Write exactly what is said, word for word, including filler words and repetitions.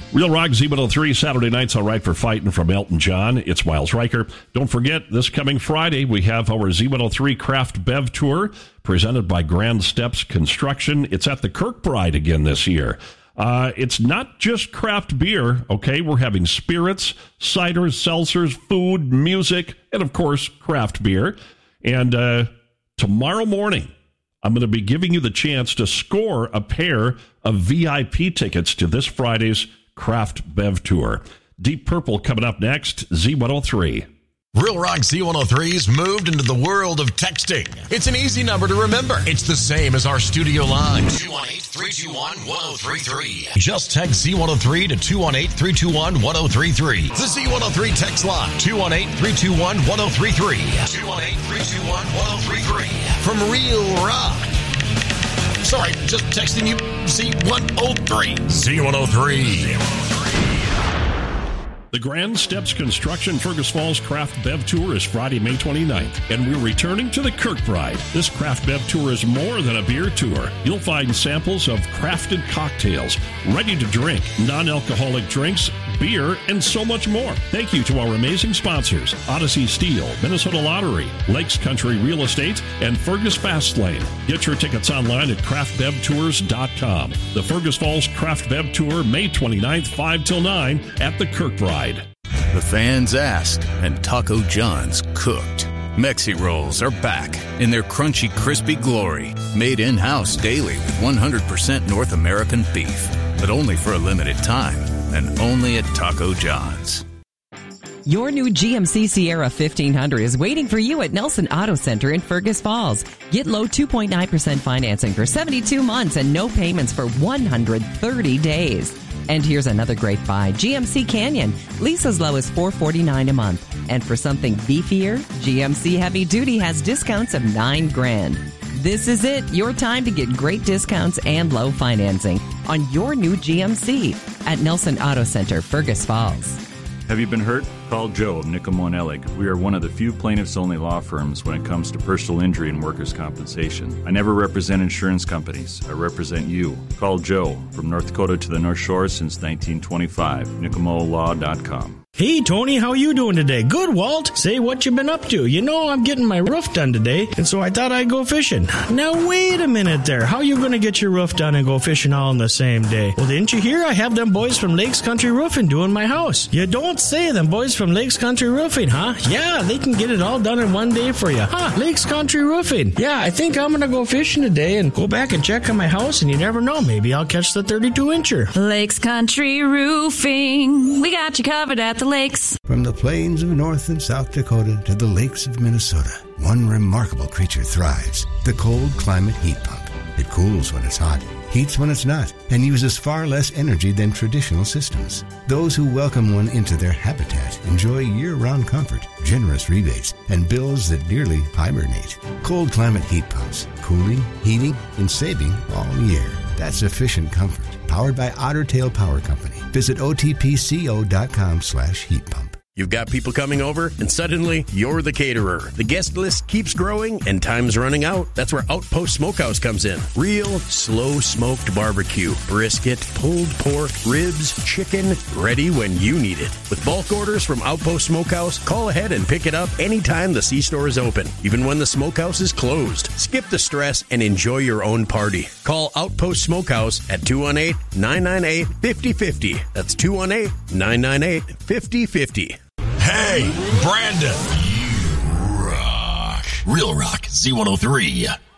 Real Rock Z one oh three, Saturday Night's All Right for Fighting from Elton John. It's Miles Riker. Don't forget, this coming Friday, we have our Z one oh three Craft Bev Tour presented by Grand Steps Construction. It's at the Kirkbride again this year. Uh, it's not just craft beer, okay? We're having spirits, ciders, seltzers, food, music, and, of course, craft beer. And uh, tomorrow morning, I'm going to be giving you the chance to score a pair of V I P tickets to this Friday's Craft Bev Tour. Deep Purple coming up next, Z one oh three. Real Rock Z one oh three's moved into the world of texting. It's an easy number to remember. It's the same as our studio line. two one eight, three two one, one oh three three. Just text Z one oh three to two one eight, three two one, one oh three three. The Z one oh three text line. two one eight, three two one, one oh three three. two one eight, three two one, one oh three three. From Real Rock. Sorry, just texting you Z one oh three. Z one oh three. The Grand Steps Construction Fergus Falls Craft Bev Tour is Friday, May twenty-ninth, and we're returning to the Kirkbride. This Craft Bev Tour is more than a beer tour. You'll find samples of crafted cocktails, ready to drink, non-alcoholic drinks, beer, and so much more. Thank you to our amazing sponsors, Odyssey Steel, Minnesota Lottery, Lakes Country Real Estate, and Fergus Fastlane. Get your tickets online at craft bev tours dot com. The Fergus Falls Craft Bev Tour, May twenty-ninth, five till nine at the Kirkbride. The fans asked, and Taco John's cooked. Mexi Rolls are back in their crunchy, crispy glory, made in-house daily with one hundred percent North American beef, but only for a limited time, and only at Taco John's. Your new G M C Sierra fifteen hundred is waiting for you at Nelson Auto Center in Fergus Falls. Get low two point nine percent financing for seventy-two months and no payments for one hundred thirty days. And here's another great buy. G M C Canyon. Lease as low as four hundred forty-nine dollars a month. And for something beefier, G M C Heavy Duty has discounts of nine grand. This is it. Your time to get great discounts and low financing on your new G M C at Nelson Auto Center, Fergus Falls. Have you been hurt? Call Joe of Nicomo and Ellig. We are one of the few plaintiffs-only law firms when it comes to personal injury and workers' compensation. I never represent insurance companies. I represent you. Call Joe from North Dakota to the North Shore since nineteen twenty-five. Nicomo Law dot com. Hey, Tony, how you doing today? Good, Walt. Say what you been up to. You know I'm getting my roof done today, and so I thought I'd go fishing. Now, wait a minute there. How you going to get your roof done and go fishing all in the same day? Well, didn't you hear I have them boys from Lakes Country Roofing doing my house? You don't say, them boys from Lakes Country Roofing, huh? Yeah, they can get it all done in one day for you. Huh, Lakes Country Roofing. Yeah, I think I'm going to go fishing today and go back and check on my house, and you never know. Maybe I'll catch the thirty-two incher. Lakes Country Roofing. We got you covered at the lakes. From the plains of North and South Dakota to the lakes of Minnesota, one remarkable creature thrives, the cold climate heat pump. It cools when it's hot, heats when it's not, and uses far less energy than traditional systems. Those who welcome one into their habitat enjoy year-round comfort, generous rebates, and bills that nearly hibernate. Cold climate heat pumps, cooling, heating, and saving all year. That's efficient comfort. Powered by Otter Tail Power Company. Visit O T P C O dot com slash heat pump. You've got people coming over, and suddenly you're the caterer. The guest list keeps growing, and time's running out. That's where Outpost Smokehouse comes in. Real, slow-smoked barbecue, brisket, pulled pork, ribs, chicken, ready when you need it. With bulk orders from Outpost Smokehouse, call ahead and pick it up anytime the C-store is open, even when the smokehouse is closed. Skip the stress and enjoy your own party. Call Outpost Smokehouse at two one eight, nine nine eight, five oh five oh. That's two one eight, nine nine eight, five oh five oh. Hey, Brandon. You rock. Real Rock Z one oh three.